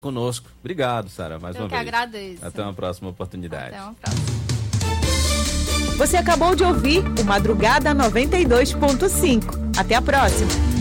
conosco. Obrigado, Sara, mais uma vez. Eu que agradeço. Até uma próxima oportunidade. Até uma próxima. Você acabou de ouvir o Madrugada 92.5. Até a próxima.